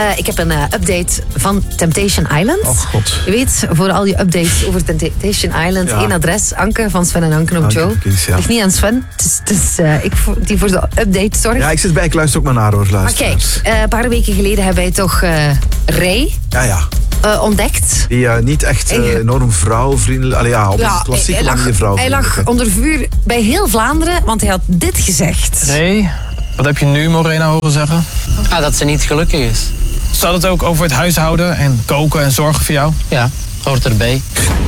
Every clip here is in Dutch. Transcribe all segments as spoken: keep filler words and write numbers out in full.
Uh, ik heb een uh, update van Temptation Island. Oh god. Je weet, voor al je updates over Temptation Island, ja. één adres, Anke van Sven en Anke op Anke, Joe. kies, ja. Ligt niet aan Sven, het is, het is uh, ik die voor de update zorg. Ja, ik zit bij, ik luister ook maar naar hoor. Maar kijk, uh, een paar weken geleden hebben wij toch uh, Ray ja, ja. Uh, ontdekt. Die uh, niet echt uh, enorm vrouwvriendelijk... Allee, ja, op ja, een klassieke hij, manier vrouw. Hij lag onder vuur bij heel Vlaanderen, want hij had dit gezegd. Ray, wat heb je nu Morena horen zeggen? Ah, dat ze niet gelukkig is. Staat het ook over het huishouden en koken en zorgen voor jou? Ja, hoort erbij.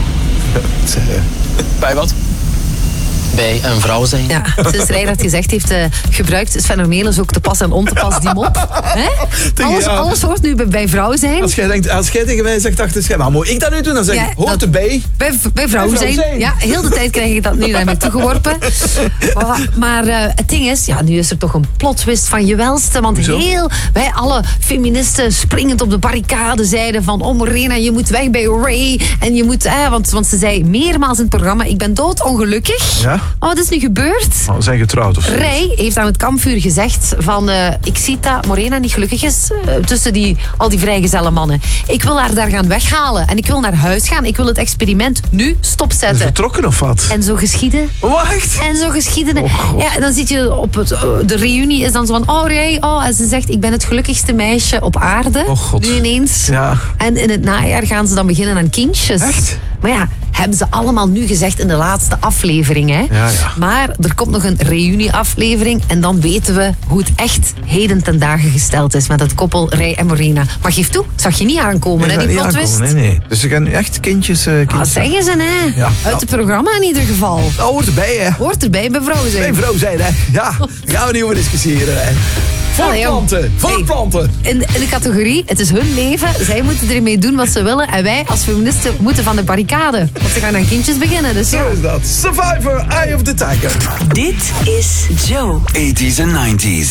Bij wat? Bij een vrouw zijn. Ja, sinds Ray dat gezegd heeft, uh, gebruikt Sven Ornelis ook te pas en on te pas die mop. Alles, alles hoort nu bij, bij vrouw zijn. Als jij, denkt, als jij tegen mij zegt achter het scherm, maar moet ik dat nu doen? Dan zeg ik, ja, hoort dat, erbij. Bij, bij vrouw, bij vrouw zijn. zijn. Ja, heel de tijd krijg ik dat nu naar mij toegeworpen. Maar, maar uh, het ding is, ja, nu is er toch een plot twist van je welste. Want Hoezo? heel, wij alle feministen springend op de barricade zeiden van, oh Morena, je moet weg bij Ray. En je moet, eh, want, want ze zei meermaals in het programma, ik ben doodongelukkig. Ja? Oh, wat is nu gebeurd? Oh, we zijn getrouwd of zo. Ray heeft aan het kampvuur gezegd van, uh, ik zie dat Morena niet gelukkig is uh, tussen die, al die vrijgezelle mannen. Ik wil haar daar gaan weghalen en ik wil naar huis gaan. Ik wil het experiment nu stopzetten. Is vertrokken of wat? En zo geschieden. Wacht! En zo geschieden. Oh, ja, dan zit je op het, uh, de reunie is dan zo van, oh Ray, oh, en ze zegt, ik ben het gelukkigste meisje op aarde. Oh god. Nu ineens. Ja. En in het najaar gaan ze dan beginnen aan kindjes. Echt? Maar ja, hebben ze allemaal nu gezegd in de laatste aflevering. Hè? Ja, ja. Maar er komt nog een reunieaflevering en dan weten we hoe het echt heden ten dagen gesteld is met het koppel Ray en Morena. Maar geef toe, zag je niet aankomen, Nee, hè, die niet plot twist? aankomen, nee, nee. Dus ze gaan nu echt kindjes... Uh, kindjes Ah, zeggen ze, hè? Ja. Uit het programma in ieder geval. Dat hoort erbij, hè. Hoort erbij bij vrouw zijn. Bij vrouw zijn, hè. Ja, daar gaan we niet over discussiëren, hè. Voorplanten, voorplanten. In, in de categorie, het is hun leven. Zij moeten ermee doen wat ze willen. En wij als feministen moeten van de barricade. Want ze gaan aan kindjes beginnen. Dus ja. Zo is dat. Survivor, Eye of the Tiger. Dit is Joe. eighties en nineties.